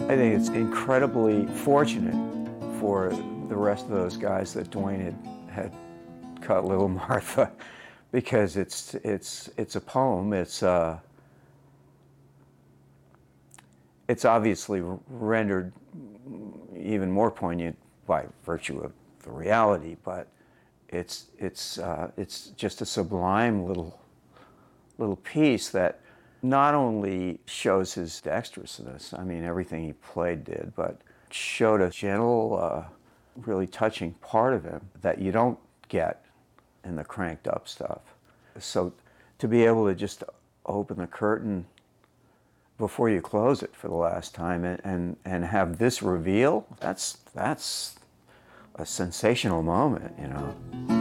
I think it's incredibly fortunate for the rest of those guys that Duane had cut Little Martha, because it's a poem. It's obviously rendered even more poignant by virtue of the reality, but it's just a sublime little piece that not only shows his dexterousness, I mean, everything he played did, but showed a gentle, really touching part of him that you don't get in the cranked up stuff. So to be able to just open the curtain before you close it for the last time and have this reveal, that's a sensational moment, you know.